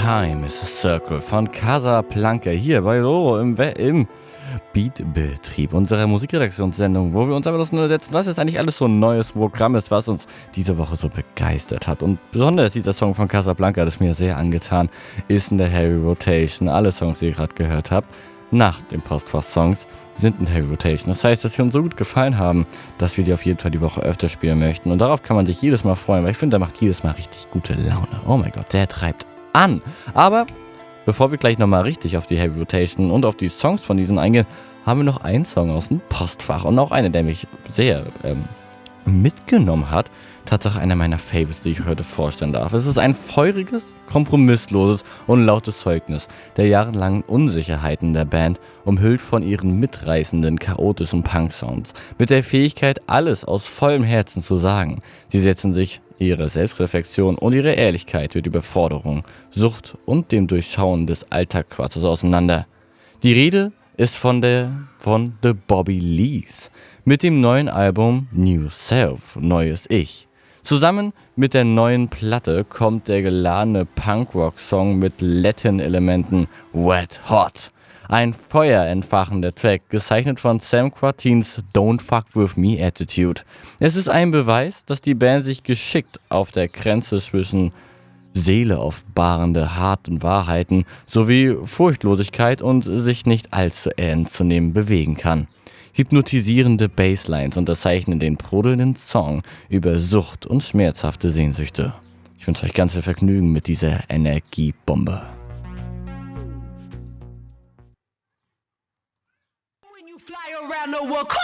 Time is a Circle von Casablanca hier bei Loro im Beatbetrieb unserer Musikredaktionssendung, wo wir uns aber auseinandersetzen, was jetzt eigentlich alles so ein neues Programm ist, was uns diese Woche so begeistert hat. Und besonders dieser Song von Casablanca, das mir sehr angetan, ist in der Heavy Rotation. Alle Songs, die ihr gerade gehört habt, nach den Postfach-Songs, sind in Heavy Rotation. Das heißt, dass sie uns so gut gefallen haben, dass wir die auf jeden Fall die Woche öfter spielen möchten. Und darauf kann man sich jedes Mal freuen, weil ich finde, der macht jedes Mal richtig gute Laune. Oh mein Gott, der treibt an. Aber bevor wir gleich nochmal richtig auf die Heavy Rotation und auf die Songs von diesen eingehen, haben wir noch einen Song aus dem Postfach und auch einer, der mich sehr mitgenommen hat. Tatsache einer meiner Favorites, die ich heute vorstellen darf. Es ist ein feuriges, kompromissloses und lautes Zeugnis der jahrelangen Unsicherheiten der Band, umhüllt von ihren mitreißenden, chaotischen Punk-Sounds. Mit der Fähigkeit, alles aus vollem Herzen zu sagen. Sie setzen sich ihre Selbstreflexion und ihre Ehrlichkeit mit Überforderung, Sucht und dem Durchschauen des Alltagsquatsches auseinander. Die Rede ist von The Bobby Lees mit dem neuen Album New Self, Neues Ich. Zusammen mit der neuen Platte kommt der geladene Punkrock-Song mit Latin-Elementen Wet Hot. Ein feuerentfachender Track, gezeichnet von Sam Quartins Don't Fuck With Me Attitude. Es ist ein Beweis, dass die Band sich geschickt auf der Grenze zwischen Seele offenbarende harten Wahrheiten sowie Furchtlosigkeit und sich nicht allzu ernst zu nehmen bewegen kann. Hypnotisierende Basslines unterzeichnen den brodelnden Song über Sucht und schmerzhafte Sehnsüchte. Ich wünsche euch ganz viel Vergnügen mit dieser Energiebombe. When you fly around the world,